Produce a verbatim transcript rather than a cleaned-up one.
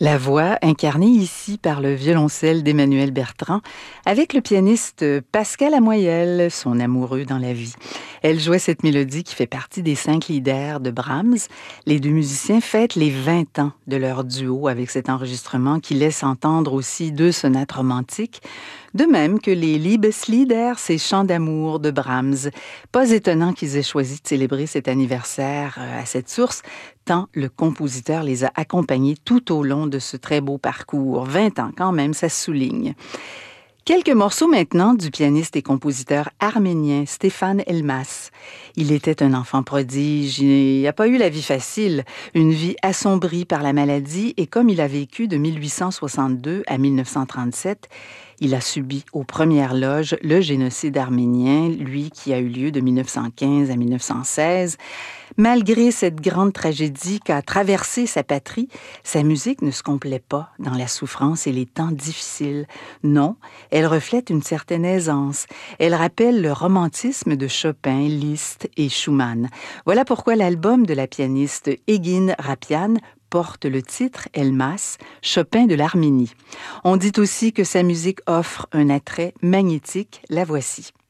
La voix, incarnée ici par le violoncelle d'Emmanuel Bertrand, avec le pianiste Pascal Amoyel, son amoureux dans la vie. Elle jouait cette mélodie qui fait partie des cinq lieder de Brahms. Les deux musiciens fêtent les vingt ans de leur duo avec cet enregistrement qui laisse entendre aussi deux sonates romantiques, de même que les Liebeslieder, ces chants d'amour de Brahms. Pas étonnant qu'ils aient choisi de célébrer cet anniversaire à cette source, tant le compositeur les a accompagnés tout au long de ce très beau parcours. vingt ans quand même, ça se souligne. Quelques morceaux maintenant du pianiste et compositeur arménien Stéphane Elmas. Il était un enfant prodige, il n'a pas eu la vie facile, une vie assombrie par la maladie, et comme il a vécu de mille huit cent soixante-deux à mille neuf cent trente-sept, il a subi aux premières loges le génocide arménien, lui qui a eu lieu de mille neuf cent quinze à mille neuf cent seize. Malgré cette grande tragédie qu'a traversée sa patrie, sa musique ne se complaît pas dans la souffrance et les temps difficiles. Non, elle reflète une certaine aisance. Elle rappelle le romantisme de Chopin, Liszt et Schumann. Voilà pourquoi l'album de la pianiste Egin Rapian porte le titre Elmas, Chopin de l'Arménie. On dit aussi que sa musique offre un attrait magnétique. La voici.